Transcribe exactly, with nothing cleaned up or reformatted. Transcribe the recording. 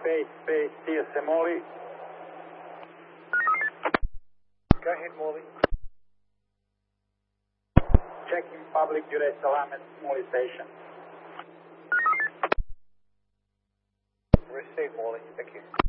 Space, space, T S M Morley. Go ahead, Morley. Checking public duress alarm at Morley Station. Receive, Morley. Thank you.